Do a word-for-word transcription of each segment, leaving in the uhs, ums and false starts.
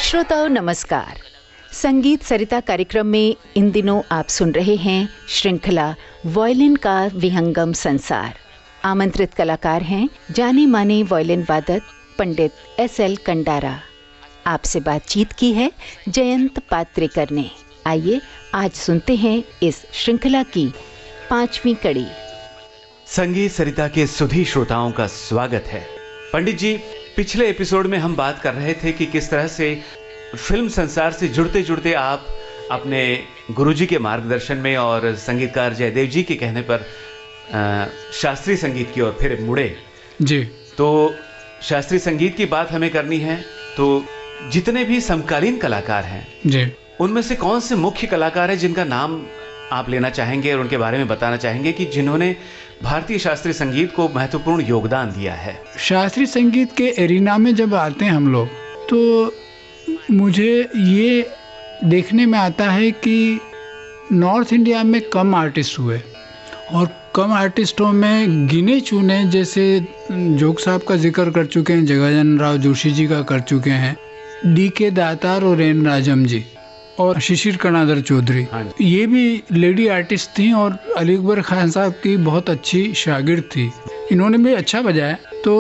श्रोताओं नमस्कार। संगीत सरिता कार्यक्रम में इन दिनों आप सुन रहे हैं श्रृंखला वायलिन का विहंगम संसार। आमंत्रित कलाकार हैं जाने माने वायलिन वादक पंडित एस एल कंडारा। आपसे बातचीत की है जयंत पात्रेकर ने। आइए आज सुनते हैं इस श्रृंखला की पांचवी कड़ी। संगीत सरिता के सुधी श्रोताओं का स्वागत है। पंडित जी, पिछले एपिसोड में हम बात कर रहे थे कि किस तरह से फिल्म संसार से जुड़ते जुड़ते आप अपने गुरुजी के मार्गदर्शन में और संगीतकार जयदेव जी के कहने पर आ, शास्त्रीय संगीत की ओर फिर मुड़े। जी। तो शास्त्रीय संगीत की बात हमें करनी है, तो जितने भी समकालीन कलाकार हैं जी, उनमें से कौन से मुख्य कलाकार हैं जिनका नाम आप लेना चाहेंगे और उनके बारे में बताना चाहेंगे कि जिन्होंने भारतीय शास्त्रीय संगीत को महत्वपूर्ण योगदान दिया है? शास्त्रीय संगीत के एरिना में जब आते हैं हम लोग तो मुझे ये देखने में आता है कि नॉर्थ इंडिया में कम आर्टिस्ट हुए और कम आर्टिस्टों में गिने चुने, जैसे जोग साहब का जिक्र कर चुके हैं, जगाजन राव जोशी जी का कर चुके हैं, डी के दातार और एन राजम जी और शिशिर कणादर चौधरी, ये भी लेडी आर्टिस्ट थी और अली अकबर खान साहब की बहुत अच्छी शागिर्द थी। इन्होंने भी अच्छा बजाया। तो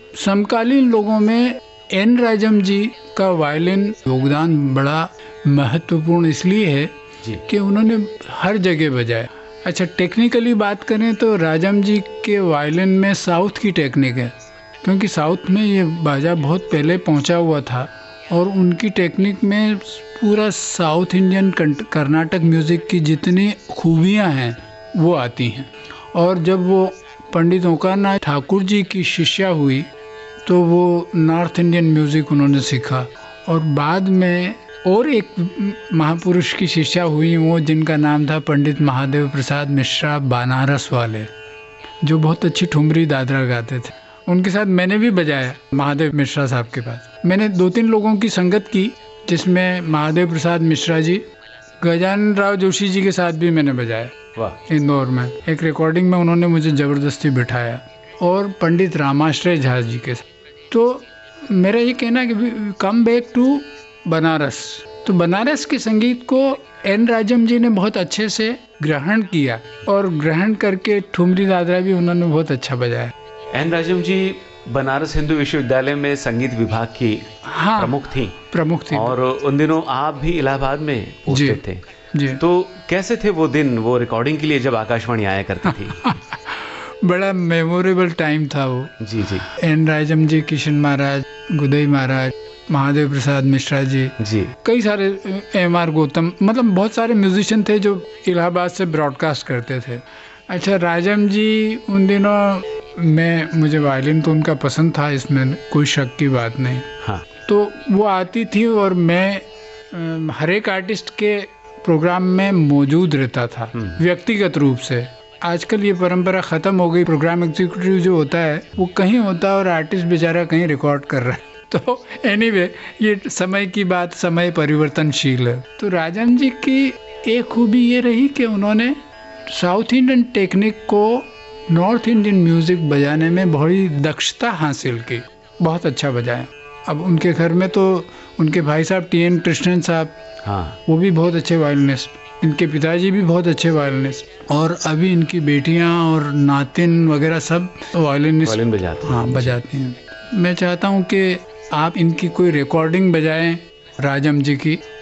समकालीन लोगों में एन राजम जी का वायलिन योगदान बड़ा महत्वपूर्ण इसलिए है कि उन्होंने हर जगह बजाया। अच्छा, टेक्निकली बात करें तो राजम जी के वायलिन में साउथ की टेक्निक है, क्योंकि साउथ में ये बाजा बहुत पहले पहुंचा हुआ था और उनकी टेक्निक में पूरा साउथ इंडियन कर्नाटक म्यूज़िक की जितनी खूबियां हैं वो आती हैं। और जब वो पंडित ओंकारनाथ ठाकुर जी की शिष्या हुई तो वो नॉर्थ इंडियन म्यूज़िक उन्होंने सीखा और बाद में और एक महापुरुष की शिष्या हुई, वो जिनका नाम था पंडित महादेव प्रसाद मिश्रा बनारस वाले, जो बहुत अच्छी ठुमरी दादरा गाते थे। उनके साथ मैंने भी बजाया महादेव मिश्रा साहब के पास। मैंने दो तीन लोगों की संगत की, जिसमें महादेव प्रसाद मिश्रा जी, गजानन राव जोशी जी के साथ भी मैंने बजाया इंदौर में। एक रिकॉर्डिंग में उन्होंने मुझे ज़बरदस्ती बिठाया, और पंडित रामाश्रय झा जी के साथ। तो मेरा ये कहना है कि कम बैक टू बनारस। तो बनारस के संगीत को एन राजम जी ने बहुत अच्छे से ग्रहण किया और ग्रहण करके ठुमरी दादरा भी उन्होंने बहुत अच्छा बजाया। एन राजम जी बनारस हिंदू विश्वविद्यालय में संगीत विभाग की हाँ, प्रमुख थी प्रमुख थी और उन दिनों आप भी इलाहाबाद में उपस्थित थे। जी। तो कैसे थे वो दिन, वो रिकॉर्डिंग के लिए जब आकाशवाणी आया करती थी? बड़ा मेमोरेबल टाइम था वो। जी जी। एन राजम जी, किशन महाराज, गुदई महाराज, महादेव प्रसाद मिश्रा जी जी कई सारे, एम आर गौतम, मतलब बहुत सारे म्यूजिशियन थे जो इलाहाबाद से ब्रॉडकास्ट करते थे। अच्छा, राजम जी उन दिनों मैं मुझे वायलिन तो उनका पसंद था, इसमें कोई शक की बात नहीं। हाँ। तो वो आती थी और मैं हर एक आर्टिस्ट के प्रोग्राम में मौजूद रहता था व्यक्तिगत रूप से। आजकल ये परंपरा ख़त्म हो गई। प्रोग्राम एग्जीक्यूटिव जो होता है वो कहीं होता है और आर्टिस्ट बेचारा कहीं रिकॉर्ड कर रहा है। तो एनीवे anyway, ये समय की बात, समय परिवर्तनशील है। तो राजन जी की एक खूबी ये रही कि उन्होंने साउथ इंडियन टेक्निक को नॉर्थ इंडियन म्यूज़िक बजाने में बड़ी दक्षता हासिल की, बहुत अच्छा बजाया। अब उनके घर में तो उनके भाई साहब टी एन कृष्णन साहब, हाँ, वो भी बहुत अच्छे वायलिनिस्ट, इनके पिताजी भी बहुत अच्छे वायलिनिस्ट, और अभी इनकी बेटियां और नातिन वगैरह सब वायलिनिस्ट वायलिन बजाते हैं। हाँ, बजाती हैं। मैं चाहता हूँ कि आप इनकी कोई रिकॉर्डिंग बजाएं राजम जी की,